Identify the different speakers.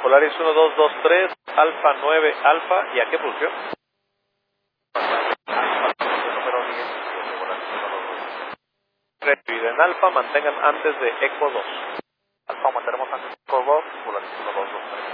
Speaker 1: Polaris 1223, Alfa 9 Alfa, ¿y a qué posición? Número 10, Volaris 122. En Alfa mantengan antes de Eco 2.
Speaker 2: Alfa, mantenemos antes de Eco 2, Polaris 1223.